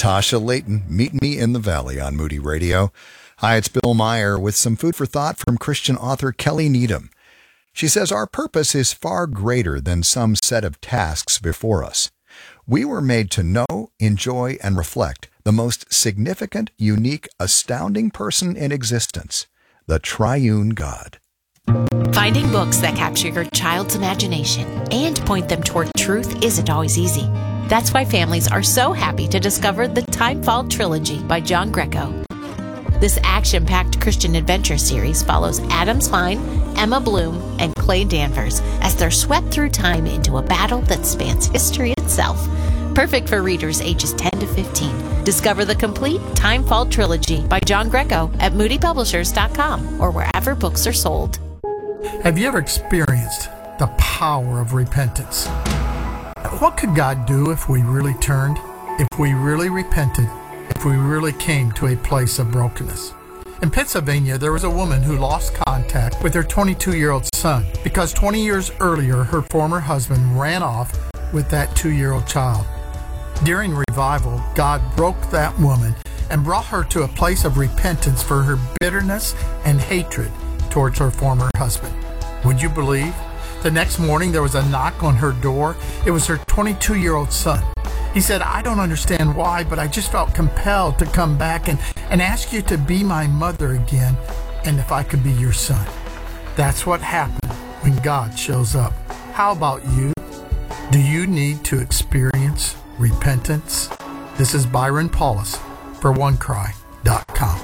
Natasha Layton, Meet Me in the Valley on Moody Radio. Hi, it's Bill Meyer with some food for thought from Christian author Kelly Needham. She says our purpose is far greater than some set of tasks before us. We were made to know, enjoy, and reflect the most significant, unique, astounding person in existence, the Triune God. Finding books that capture your child's imagination and point them toward truth isn't always easy. That's why families are so happy to discover the Timefall Trilogy by John Greco. This action-packed Christian adventure series follows Adam Klein, Emma Bloom, and Clay Danvers as they're swept through time into a battle that spans history itself. Perfect for readers ages 10 to 15. Discover the complete Timefall Trilogy by John Greco at moodypublishers.com or wherever books are sold. Have you ever experienced the power of repentance? What could God do if we really turned, if we really repented, if we really came to a place of brokenness? In Pennsylvania, there was a woman who lost contact with her 22-year-old son because 20 years earlier, her former husband ran off with that 2-year-old child. During revival, God broke that woman and brought her to a place of repentance for her bitterness and hatred towards her former husband. Would you believe? The next morning, there was a knock on her door. It was her 22-year-old son. He said, "I don't understand why, but I just felt compelled to come back and ask you to be my mother again, and if I could be your son." That's what happened when God shows up. How about you? Do you need to experience repentance? This is Byron Paulus for OneCry.com.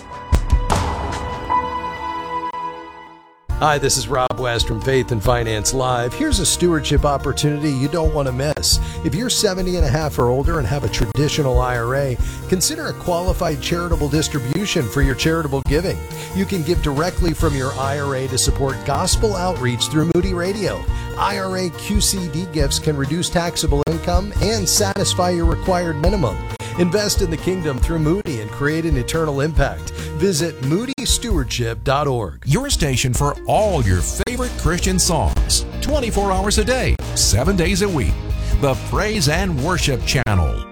Hi, this is Rob West from Faith and Finance Live. Here's a stewardship opportunity you don't want to miss. If you're 70 and a half or older and have a traditional IRA, consider a qualified charitable distribution for your charitable giving. You can give directly from your IRA to support gospel outreach through Moody Radio. IRA QCD gifts can reduce taxable income and satisfy your required minimum. Invest in the kingdom through Moody and create an eternal impact. Visit moodystewardship.org. Your station for all your favorite Christian songs. 24 hours a day, 7 days a week. The Praise and Worship Channel.